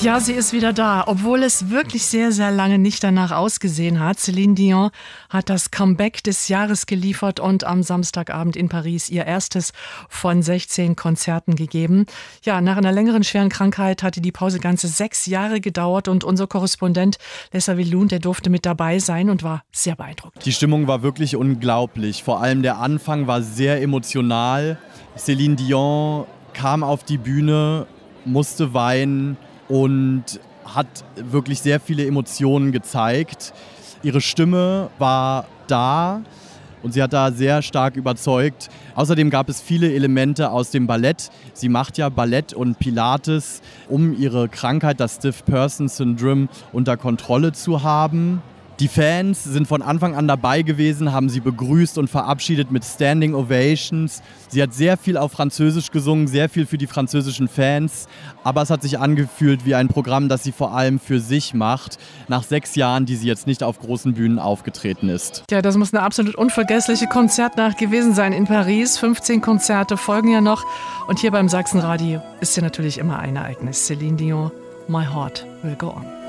Ja, sie ist wieder da, obwohl es wirklich sehr, sehr lange nicht danach ausgesehen hat. Céline Dion hat das Comeback des Jahres geliefert und am Samstagabend in Paris ihr erstes von 16 Konzerten gegeben. Ja, nach einer längeren schweren Krankheit hatte die Pause ganze 6 Jahre gedauert und unser Korrespondent Lessa Wiloun, der durfte mit dabei sein und war sehr beeindruckt. Die Stimmung war wirklich unglaublich. Vor allem der Anfang war sehr emotional. Céline Dion kam auf die Bühne, musste weinen und hat wirklich sehr viele Emotionen gezeigt. Ihre Stimme war da und sie hat da sehr stark überzeugt. Außerdem gab es viele Elemente aus dem Ballett. Sie macht ja Ballett und Pilates, um ihre Krankheit, das Stiff Person Syndrome, unter Kontrolle zu haben. Die Fans sind von Anfang an dabei gewesen, haben sie begrüßt und verabschiedet mit Standing Ovations. Sie hat sehr viel auf Französisch gesungen, sehr viel für die französischen Fans. Aber es hat sich angefühlt wie ein Programm, das sie vor allem für sich macht, nach 6 Jahren, die sie jetzt nicht auf großen Bühnen aufgetreten ist. Ja, das muss eine absolut unvergessliche Konzertnacht gewesen sein in Paris. 15 Konzerte folgen ja noch. Und hier beim Sachsenradio ist ja natürlich immer ein Ereignis. Céline Dion, My Heart Will Go On.